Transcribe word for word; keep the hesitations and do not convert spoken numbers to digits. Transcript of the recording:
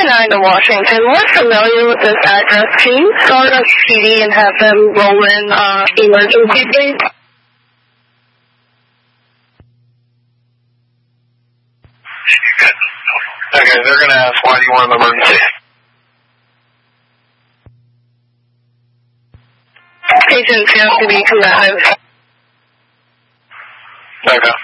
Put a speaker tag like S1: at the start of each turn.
S1: nine to Washington. We're familiar with this address. Can you start up P D and have them roll in uh, emergency, please?
S2: Okay, they're going to ask why you want an emergency.
S1: Agent P F to be combative.
S2: Okay.